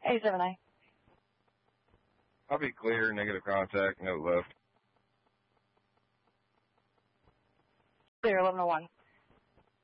A7A. I'll be clear, negative contact, note left. Clear, 1101.